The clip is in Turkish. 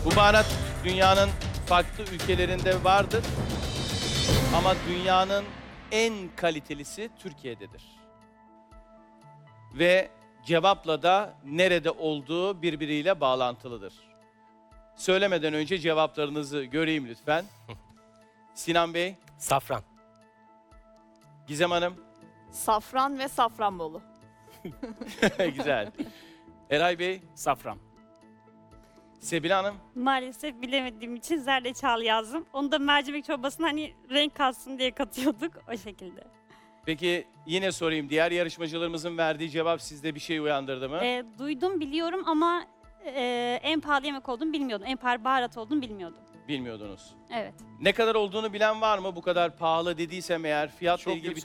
Bu baharat dünyanın farklı ülkelerinde vardır. Ama dünyanın en kalitelisi Türkiye'dedir. Ve cevapla da nerede olduğu birbiriyle bağlantılıdır. Söylemeden önce cevaplarınızı göreyim lütfen. Sinan Bey, Safran. Gizem Hanım, Safran ve Safranbolu. güzel. Eray Bey, Safran. Sebile Hanım, Maalesef bilemediğim için zerdeçal yazdım. Onu da mercimek çorbasına hani renk katsın diye katıyorduk o şekilde. peki yine sorayım. Diğer yarışmacılarımızın verdiği cevap sizde bir şey uyandırdı mı? Duydum biliyorum ama en pahalı yemek olduğunu bilmiyordum. En pahalı baharat olduğunu bilmiyordum. Bilmiyordunuz. Evet. Ne kadar olduğunu bilen var mı? Bu kadar pahalı dediysem eğer fiyatla Çok ilgili bir